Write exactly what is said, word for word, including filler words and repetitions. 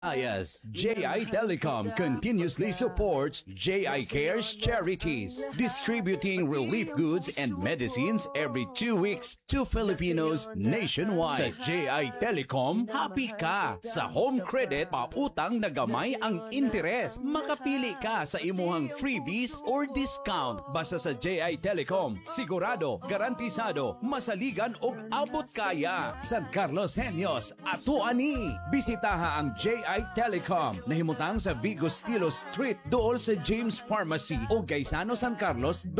Ayas, J I Telecom continuously supports J I Cares charities, distributing relief goods and medicines every two weeks to Filipinos nationwide. Sa J I Telecom, happy ka! Sa home credit, pautang na gamay ang interes. Makapili ka sa imuhang freebies or discount. Basta sa J I Telecom, sigurado, garantisado, masaligan o abot kaya. San Carlos Senyos, ato ani! Bisitaha ang J I Telecom na himutang sa Vigo Stilo Street dool sa James Pharmacy o Gaisano San Carlos